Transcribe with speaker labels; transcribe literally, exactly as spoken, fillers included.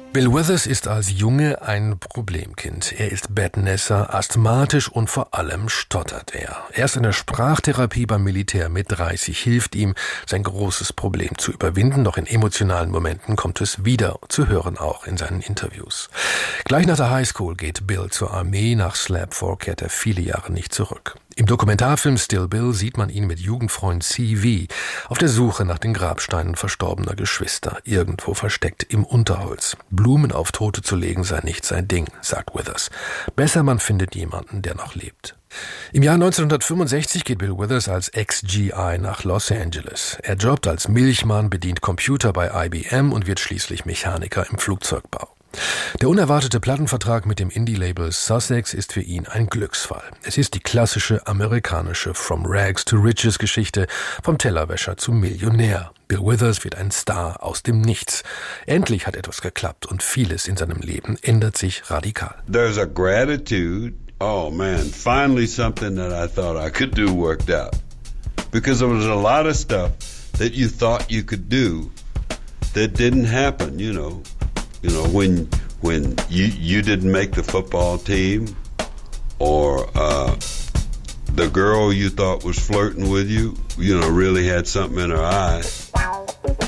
Speaker 1: Bill Withers ist als Junge ein Problemkind. Er ist Bettnässer, asthmatisch und vor allem stottert er. Erst in der Sprachtherapie beim Militär mit dreißig hilft ihm, sein großes Problem zu überwinden. Doch in emotionalen Momenten kommt es wieder zu hören, auch in seinen Interviews. Gleich nach der Highschool geht Bill zur Armee. Nach Slap Fork kehrt er viele Jahre nicht zurück. Im Dokumentarfilm Still Bill sieht man ihn mit Jugendfreund C V auf der Suche nach den Grabsteinen verstorbener Geschwister, irgendwo versteckt im Unterholz. Blumen auf Tote zu legen sei nicht sein Ding, sagt Withers. Besser, man findet jemanden, der noch lebt. Im Jahr neunzehnhundertfünfundsechzig geht Bill Withers als Ex-G I nach Los Angeles. Er jobbt als Milchmann, bedient Computer bei I B M und wird schließlich Mechaniker im Flugzeugbau. Der unerwartete Plattenvertrag mit dem Indie-Label Sussex ist für ihn ein Glücksfall. Es ist die klassische amerikanische From Rags to Riches Geschichte, vom Tellerwäscher zum Millionär. Bill Withers wird ein Star aus dem Nichts. Endlich hat etwas geklappt und vieles in seinem Leben ändert sich radikal.
Speaker 2: There's a gratitude. Oh man, finally something that I thought I could do worked out. Because there was a lot of stuff that you thought you could do that didn't happen, you know. You know, when when you, you didn't make the football team, or uh, the girl you thought was flirting with you, you know, really had something in her eye.